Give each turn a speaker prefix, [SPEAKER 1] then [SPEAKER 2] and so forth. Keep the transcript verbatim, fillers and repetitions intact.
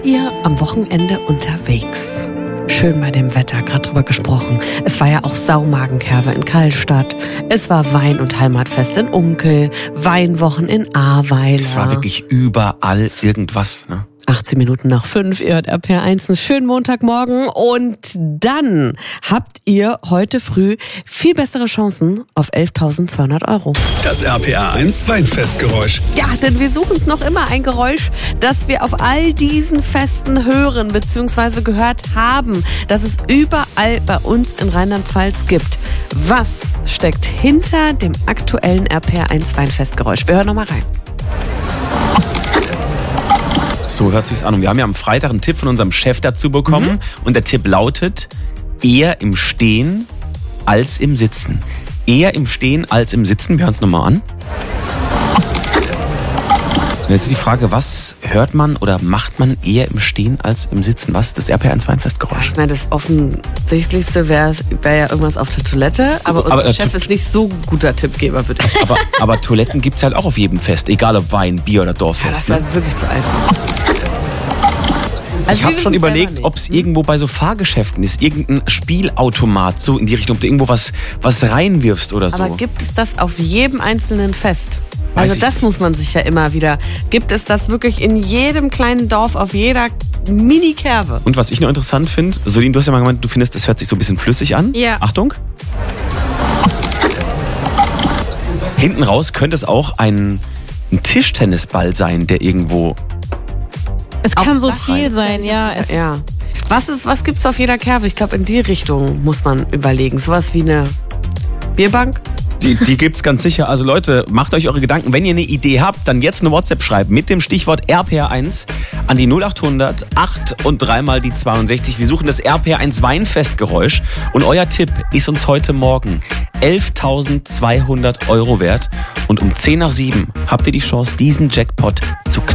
[SPEAKER 1] ihr am Wochenende unterwegs? Schön bei dem Wetter, gerade drüber gesprochen. Es war ja auch Saumagenkerwe in Kallstadt. Es war Wein- und Heimatfest in Unkel, Weinwochen in Ahrweiler.
[SPEAKER 2] Es war wirklich überall irgendwas, ne?
[SPEAKER 1] achtzehn Minuten nach fünf, ihr hört R P R eins, einen schönen Montagmorgen. Und dann habt ihr heute früh viel bessere Chancen auf elftausendzweihundert Euro.
[SPEAKER 3] Das R P R eins Weinfestgeräusch.
[SPEAKER 1] Ja, denn wir suchen es noch immer, ein Geräusch, das wir auf all diesen Festen hören bzw. gehört haben, das es überall bei uns in Rheinland-Pfalz gibt. Was steckt hinter dem aktuellen R P R eins Weinfestgeräusch? Wir hören noch mal rein.
[SPEAKER 2] So hört sich's an. Und wir haben ja am Freitag einen Tipp von unserem Chef dazu bekommen. Mhm. Und der Tipp lautet, eher im Stehen als im Sitzen. Eher im Stehen als im Sitzen. Wir hören es nochmal an. Und jetzt ist die Frage, was hört man oder macht man eher im Stehen als im Sitzen? Was ist das R P R eins Weinfestgeräusch?
[SPEAKER 1] Ich meine, das Offensichtlichste wäre wär ja irgendwas auf der Toilette, aber, aber unser äh, Chef ist nicht so guter Tippgeber, bitte.
[SPEAKER 2] Aber, aber Toiletten gibt's halt auch auf jedem Fest, egal ob Wein, Bier oder Dorffest.
[SPEAKER 1] Ja, das ist halt
[SPEAKER 2] ne?
[SPEAKER 1] wirklich zu einfach. Also
[SPEAKER 2] ich habe schon überlegt, ob es irgendwo bei so Fahrgeschäften ist, irgendein Spielautomat, so in die Richtung, ob du irgendwo was, was reinwirfst oder so.
[SPEAKER 1] Aber gibt es das auf jedem einzelnen Fest? Also das muss man sich ja immer wieder. Gibt es das wirklich in jedem kleinen Dorf, auf jeder Mini-Kerwe?
[SPEAKER 2] Und was ich noch interessant finde, Solin, du hast ja mal gemeint, du findest, das hört sich so ein bisschen flüssig an.
[SPEAKER 1] Ja.
[SPEAKER 2] Achtung. Hinten raus könnte es auch ein, ein Tischtennisball sein, der irgendwo...
[SPEAKER 4] Es kann so viel sein, ja. Es
[SPEAKER 1] ja. Was ist, was gibt's auf jeder Kerwe? Ich glaube, in die Richtung muss man überlegen. Sowas wie eine Bierbank?
[SPEAKER 2] Die, die gibt's ganz sicher. Also Leute, macht euch eure Gedanken. Wenn ihr eine Idee habt, dann jetzt eine WhatsApp schreiben mit dem Stichwort R P R eins an die null achthundert acht und dreimal die zweiundsechzig. Wir suchen das R P R eins Weinfestgeräusch und euer Tipp ist uns heute Morgen elftausendzweihundert Euro wert und um zehn nach sieben habt ihr die Chance, diesen Jackpot zu knacken.